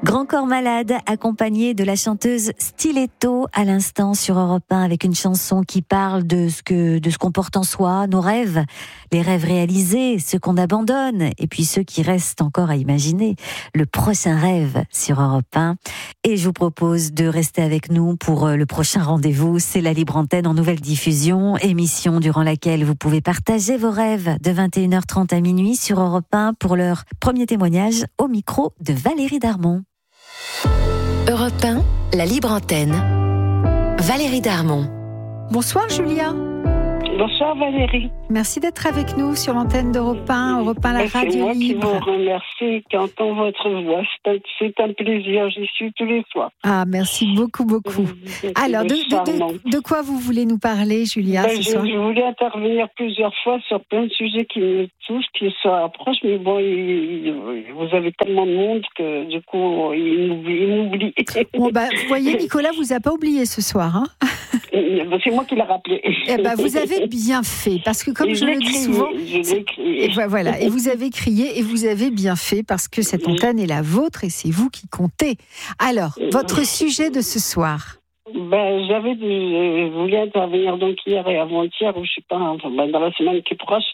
Grand Corps Malade, accompagné de la chanteuse Stiletto à l'instant sur Europe 1 avec une chanson qui parle de ce qu'on porte en soi, nos rêves, les rêves réalisés, ceux qu'on abandonne et puis ceux qui restent encore à imaginer. Le prochain rêve sur Europe 1. Et je vous propose de rester avec nous pour le prochain rendez-vous. C'est la Libre Antenne en nouvelle diffusion, émission durant laquelle vous pouvez partager vos rêves de 21h30 à minuit sur Europe 1 pour leur premier témoignage au micro de Valérie Darmon. Europe 1, la Libre Antenne. Valérie Darmon. Bonsoir Julia. Bonsoir Valérie. Merci d'être avec nous sur l'antenne d'Europe 1, Europe 1 la radio c'est moi libre. Qui vous remercie, qui entend votre voix. C'est un plaisir, j'y suis tous les soirs. Ah, merci beaucoup. Alors, de quoi vous voulez nous parler, Julia, ce soir ? Je voulais intervenir plusieurs fois sur plein de sujets qui me touchent, qui se rapprochent, mais bon, vous avez tellement de monde que du coup, il m'oublie. Bon, vous voyez, Nicolas vous a pas oublié ce soir, hein ? C'est moi qui l'ai rappelé. Vous avez bien fait, parce que comme je le dis souvent, et vous avez crié et vous avez bien fait, parce que cette antenne est la vôtre et c'est vous qui comptez. Alors, votre sujet de ce soir. Je voulais intervenir donc hier et avant-hier, ou je sais pas, dans la semaine qui est proche,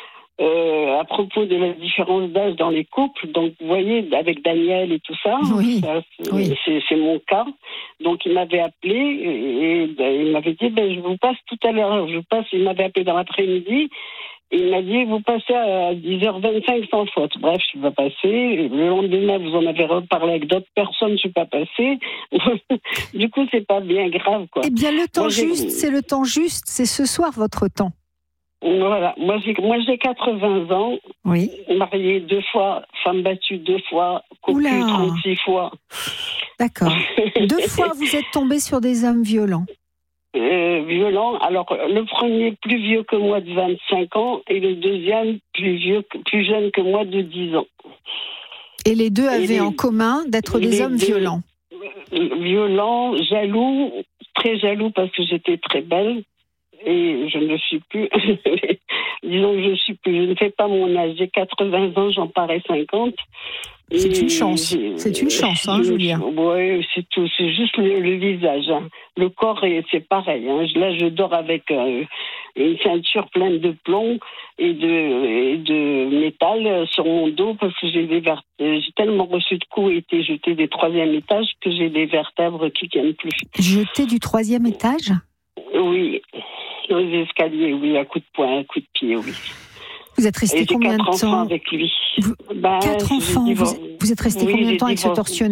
à propos de la différence d'âge dans les couples. Donc, vous voyez, avec Daniel et tout ça, c'est mon cas. Donc, il m'avait appelé et il m'avait dit, je vous passe tout à l'heure. Il m'avait appelé dans l'après-midi et il m'a dit, vous passez à 10h25 sans faute. Bref, je suis pas passée. Le lendemain, vous en avez reparlé avec d'autres personnes, je suis pas passée. Du coup, c'est pas bien grave, quoi. Eh bien, le temps juste, c'est le temps juste. C'est ce soir votre temps. Voilà, moi j'ai 80 ans, mariée 2 fois, femme battue 2 fois, cocu 36 fois. D'accord. 2 fois vous êtes tombée sur des hommes violents. Violents, alors le premier plus vieux que moi de 25 ans et le deuxième plus jeune que moi de 10 ans. Et les deux avaient en commun d'être des hommes violents. Violents, jaloux, très jaloux parce que j'étais très belle. Et je ne le suis plus. Disons que je ne fais pas mon âge. J'ai 80 ans, j'en parais 50. C'est une chance. C'est une chance, Julia. Oui, c'est tout. C'est juste le visage. Hein. Le corps, c'est pareil. Hein. Là, je dors avec une ceinture pleine de plomb et de métal sur mon dos parce que j'ai tellement reçu de coups et été jetée des 3e étages que j'ai des vertèbres qui tiennent plus. Jetée du 3e étage ? Oui, aux escaliers, oui, à coups de poing, à coups de pied, oui. Vous êtes resté combien de temps ? 4 enfants avec lui. 4 enfants, vous êtes resté combien de temps avec ce tortionnaire ?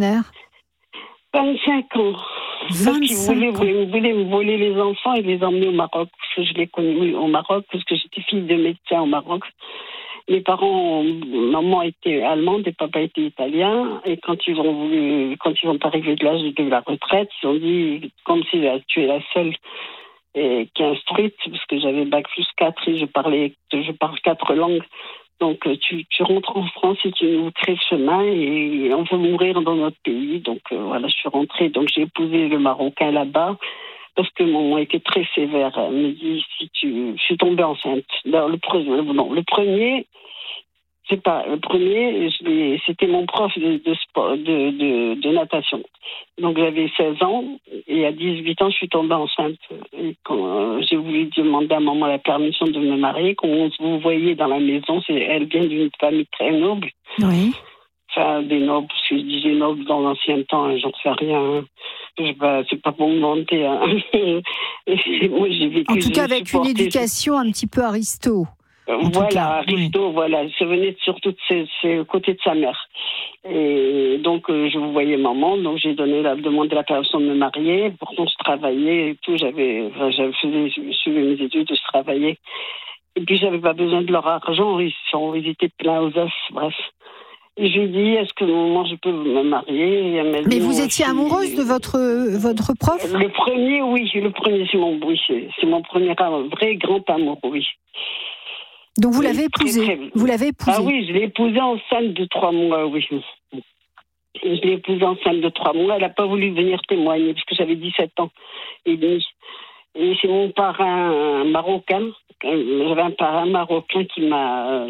25 ans. 25 ans. Il voulait me voler les enfants et les emmener au Maroc. Parce que je l'ai connu au Maroc, parce que j'étais fille de médecin au Maroc. Mes parents, maman était allemande et papa était italien. Et quand ils sont arrivés de l'âge de la retraite, ils ont dit, comme si tu es la seule qui est instruite, parce que j'avais bac+4 et je parle 4 langues. Donc tu rentres en France et tu nous crées le chemin et on veut mourir dans notre pays. Donc voilà, je suis rentrée. Donc j'ai épousé le Marocain là-bas. Parce que maman était très sévère. Elle me dit, je suis tombée enceinte. Le premier, c'était mon prof de sport, de natation. Donc j'avais 16 ans et à 18 ans, je suis tombée enceinte. Et quand j'ai voulu demander à maman la permission de me marier, comme vous voyez dans la maison, elle vient d'une famille très noble. Oui. Enfin, des nobles, si je disais nobles dans l'ancien temps, j'en sais rien. C'est pas pour me vanter. Hein. Moi, j'ai vécu, en tout cas, avec une éducation un petit peu aristo. Aristo, voilà. Ça venait surtout de c'est côté de sa mère. Et donc, je vous voyais maman, donc j'ai demandé la permission de me marier. Pourtant, je travaillais et tout. Je suivais mes études, je travaillais. Et puis, j'avais pas besoin de leur argent. Ils étaient pleins aux os, bref. Et je lui ai dit, est-ce que moment je peux me marier ? Et elle m'a dit, mais vous étiez amoureuse de votre prof ? Le premier, oui. Le premier, c'est mon premier vrai grand amour, oui. Donc vous l'avez épousé ? Vous l'avez épousé ? Ah oui, je l'ai épousé enceinte de 3 mois, oui. Je l'ai épousée enceinte de 3 mois. Elle n'a pas voulu venir témoigner parce que j'avais 17 ans et demi. Et c'est mon parrain marocain. J'avais un parrain marocain qui m'a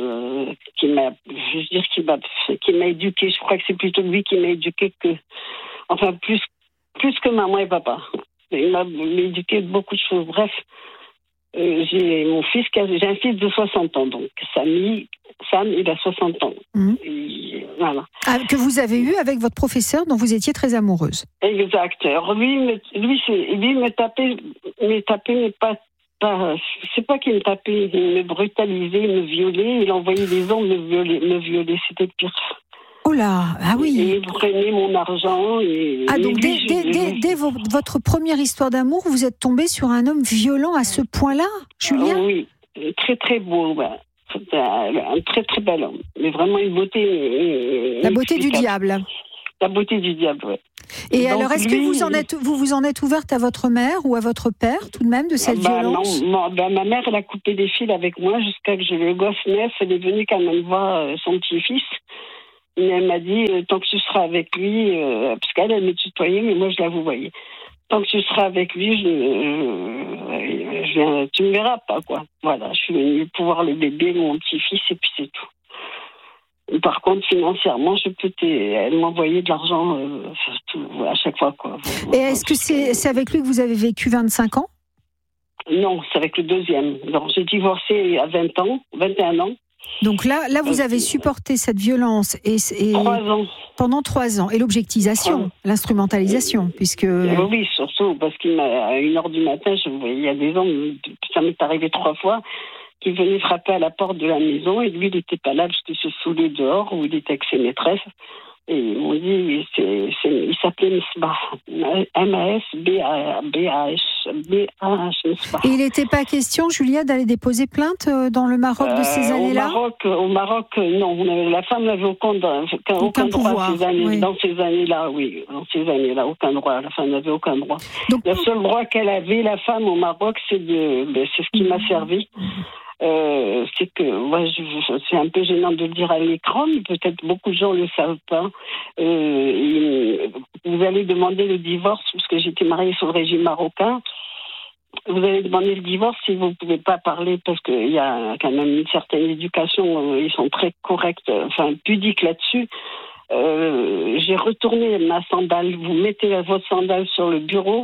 éduqué. Je crois que c'est plutôt lui qui m'a éduqué plus que maman et papa. Il m'a éduqué de beaucoup de choses. Bref, j'ai un fils de 60 ans, donc Sam, il a 60 ans. Et, voilà. Que vous avez eu avec votre professeur dont vous étiez très amoureuse. Exact. Alors, lui me tapait, mais pas. C'est pas qu'il me tapait, il me brutalisait, il me violait, il envoyait des hommes me violer, c'était pire. Oh là, ah oui. Et il prenait mon argent. Donc dès votre première histoire d'amour, vous êtes tombée sur un homme violent à ce point-là, Julia? Oui, très très beau, ouais. Un très très bel homme, mais vraiment une beauté. La beauté du diable. La beauté du diable, oui. Et donc, alors, est-ce que vous en êtes ouverte à votre mère ou à votre père, tout de même, de cette violence? Non, ma mère, elle a coupé des fils avec moi jusqu'à que j'ai le gosse neuf. Elle est venue quand même voir son petit-fils. Et elle m'a dit, tant que tu seras avec lui, parce qu'elle me tutoyait, mais moi, je la vous voyais. Tant que tu seras avec lui, tu me verras pas, quoi. Voilà, je suis venue pour voir le bébé, mon petit-fils, et puis c'est tout. Par contre, financièrement, elle m'envoyait de l'argent à chaque fois, quoi. Et est-ce que c'est avec lui que vous avez vécu 25 ans? Non, c'est avec le deuxième. Donc, j'ai divorcé à 21 ans. Donc là, vous avez supporté cette violence et 3 ans. Pendant 3 ans. Et l'objectisation, l'instrumentalisation, puisque... Oui, surtout, parce qu'à 1h du matin, il y a des hommes, ça m'est arrivé 3 fois, qui venaient frapper à la porte de la maison, et lui, il n'était pas là, parce qu'il se saoulait dehors, où il était avec ses maîtresses. Et ils m'ont dit, il s'appelait Misbah, M-A-S-B-A-H, Misbah. Et il n'était pas question, Julia, d'aller déposer plainte dans le Maroc de ces années-là? Au Maroc, non. La femme n'avait aucun droit pouvoir, dans ces années-là, oui. Dans ces années-là, aucun droit. La femme n'avait aucun droit. Donc, le seul droit qu'elle avait, la femme au Maroc, c'est ce qui m'a servi. C'est que c'est un peu gênant de le dire à l'écran, mais peut-être beaucoup de gens ne le savent pas. Vous allez demander le divorce, parce que j'étais mariée sous le régime marocain. Vous allez demander le divorce si vous ne pouvez pas parler, parce qu'il y a quand même une certaine éducation, ils sont très corrects, pudiques là-dessus. J'ai retourné ma sandale. Vous mettez votre sandale sur le bureau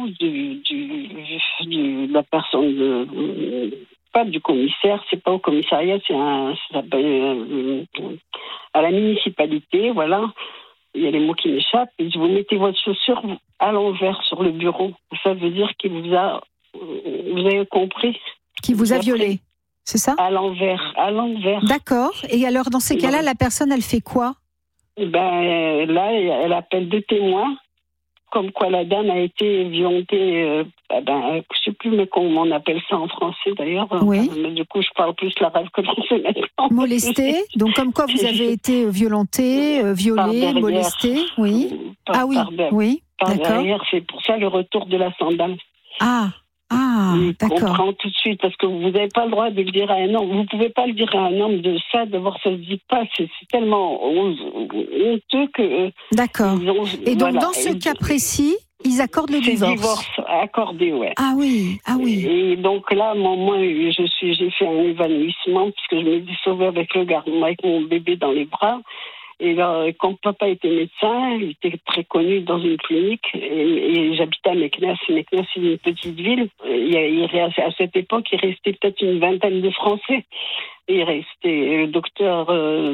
de la personne pas du commissaire, c'est pas au commissariat, ça s'appelle à la municipalité, voilà. Il y a les mots qui m'échappent. Et vous mettez votre chaussure à l'envers sur le bureau. Ça veut dire qu'il vous avez compris? Qu'il vous a violé, c'est ça? À l'envers. D'accord. Et alors, dans ces cas-là, la personne, elle fait quoi? Là, elle appelle 2 témoins. Comme quoi la dame a été violentée, je ne sais plus mais comment on appelle ça en français d'ailleurs. Oui. Mais du coup, je parle plus l'arabe que le français maintenant. Molestée, donc comme quoi vous avez été violentée, violée, molestée, oui. Oui, par d'accord. derrière, c'est pour ça le retour de la sandale. D'accord. On comprend tout de suite, parce que vous n'avez pas le droit de le dire à un homme. Vous ne pouvez pas le dire à un homme de ça, d'abord ça ne se dit pas. C'est tellement honteux que... D'accord. Et donc, dans ce cas précis, ils accordent le divorce. C'est divorce accordé, ouais. Ah oui. Et donc là, moi, j'ai fait un évanouissement, puisque je me suis sauvée avec mon bébé dans les bras. Et là, quand papa était médecin, il était très connu dans une clinique, et j'habitais à Meknès. Meknès, c'est une petite ville. À cette époque, il restait peut-être une 20aine de Français. Et il restait le docteur...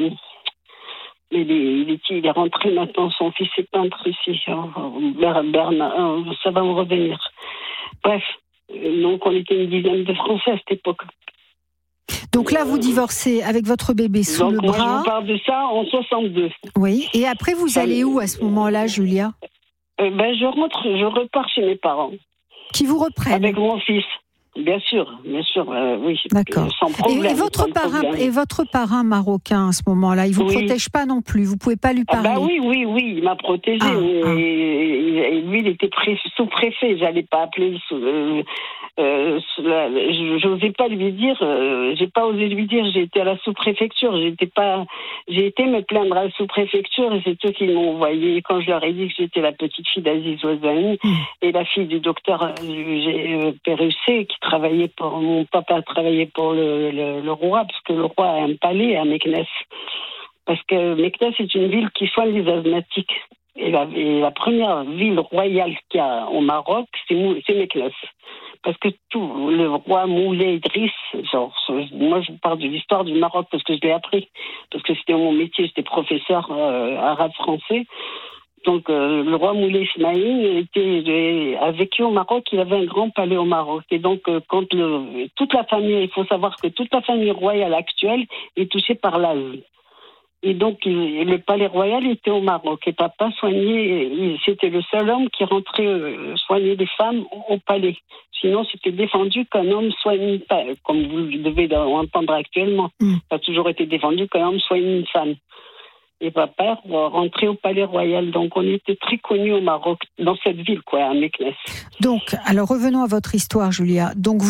il est rentré maintenant, son fils est peintre ici. Bernard, ça va me revenir. Bref, donc on était une dizaine de Français à cette époque. Donc là, vous divorcez avec votre bébé sous le bras. Moi, je vous parle de ça en 62. Oui. Et après, vous allez où à ce moment-là, Julia? Je repars chez mes parents. Qui vous reprennent? Avec mon fils. Bien sûr, oui. D'accord. Sans problème. Et votre parrain marocain à ce moment-là, il vous protège pas non plus. Vous pouvez pas lui parler. Oui, il m'a protégé. Et lui, il était sous-préfet. J'allais pas appeler. j'osais pas lui dire, j'ai pas osé lui dire, j'ai été à la sous-préfecture, j'ai été me plaindre à la sous-préfecture et c'est eux qui m'ont envoyé. Quand je leur ai dit que j'étais la petite fille d'Aziz Ouazani et la fille du docteur Perusset qui travaillait pour, mon papa travaillait pour le roi, parce que le roi a un palais à Meknès. Parce que Meknès est une ville qui soigne les asthmatiques. Et la première ville royale qu'il y a au Maroc, c'est Meknès. Parce que tout, le roi Moulay Idriss, moi je vous parle de l'histoire du Maroc parce que je l'ai appris, parce que c'était mon métier, j'étais professeur arabe-français. Donc le roi Moulay Ismaïl a vécu au Maroc, il avait un grand palais au Maroc. Et donc toute la famille, il faut savoir que toute la famille royale actuelle est touchée par l'asthme. Et donc, le palais royal était au Maroc. Et papa soignait, c'était le seul homme qui rentrait soigner les femmes au palais. Sinon, c'était défendu qu'un homme soigne pas, comme vous devez entendre actuellement. Ça a toujours été défendu qu'un homme soigne une femme. Et papa rentrait au palais royal. Donc, on était très connus au Maroc, dans cette ville, quoi, à Meknès. Donc, alors revenons à votre histoire, Julia. Donc,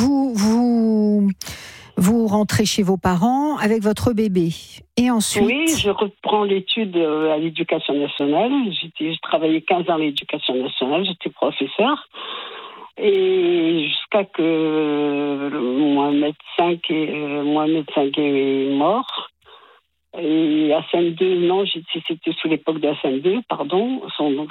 vous rentrez chez vos parents avec votre bébé. Et ensuite... Oui, je reprends l'étude à l'éducation nationale. Je travaillais 15 ans à l'éducation nationale, j'étais professeur. Et jusqu'à que Mohamed V est mort. Et Hassan II, non, c'était sous l'époque de Hassan II, pardon.